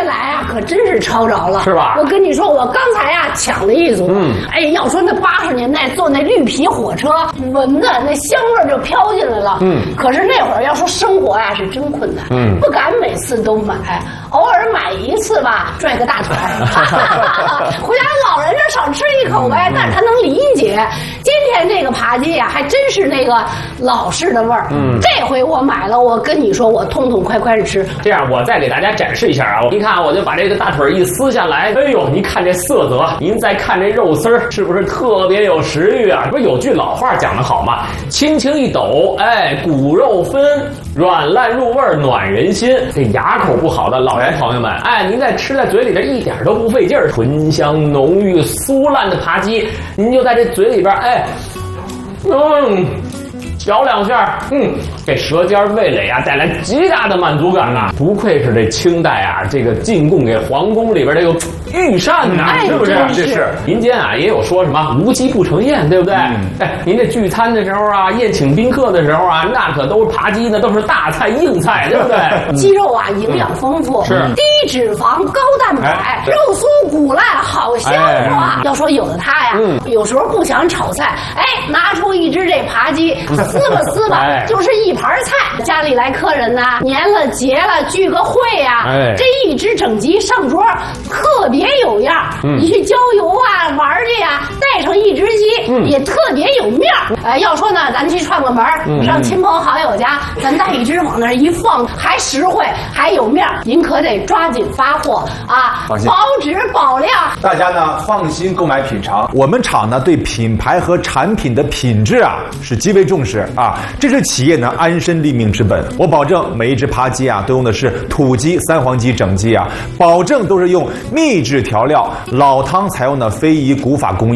来啊，可真是抄着了， 是吧？ 我跟你说，我刚才呀抢了一组，哎，要说那80年代坐那绿皮火车，闻的那香味就飘进来了，可是那会儿要说生活呀是真困难，不敢每次都买，偶尔买一次吧，拽个大腿，回家老人这少吃一口呗，但是他能理解。今天这个扒鸡呀，还真是那个老式的味儿，这回我买了，我跟你说，我痛痛快快的吃。 这样，我再给大家展示一下啊！你看，我就把这个大腿一撕下来，哎呦，你看这色泽，您再看这肉丝儿，是不是特别有食欲啊？不是有句老话讲得好吗？轻轻一抖，哎，骨肉分，软烂入味，暖人心。这牙口不好的老人朋友们，哎，您再吃在嘴里边一点都不费劲儿，醇香浓郁、酥烂的扒鸡，您就在这嘴里边，哎，嚼两下，给舌尖味蕾啊带来极大的满足感呐！不愧是这清代啊，这个进贡给皇宫里边这个御膳呐，是不是？这是民间啊也有说什么无鸡不成宴，对不对？哎，您这聚餐的时候啊，宴请宾客的时候啊，那可都是扒鸡呢，都是大菜硬菜，对不对？ 鸡肉啊营养丰富， 是低脂肪高蛋白，肉酥骨烂好消化。要说有的他呀，有时候不想炒菜，哎，拿出一只这扒鸡。撕吧，就是一盘菜。家里来客人呐，年了节了聚个会呀，这一只整鸡上桌，特别有样。你去郊游啊玩去呀，带上一只鸡，也特别有面儿。要说呢，咱去串个门，上亲朋好友家，咱带一只往那儿一放，还实惠，还有面儿。您可得抓紧发货啊，保质保量。 大家呢放心购买品尝。我们厂呢对品牌和产品的品质啊是极为重视啊，这是企业呢安身立命之本。我保证每一只扒鸡啊都用的是土鸡、三黄鸡整鸡啊，保证都是用秘制调料，老汤采用的非遗古法工艺。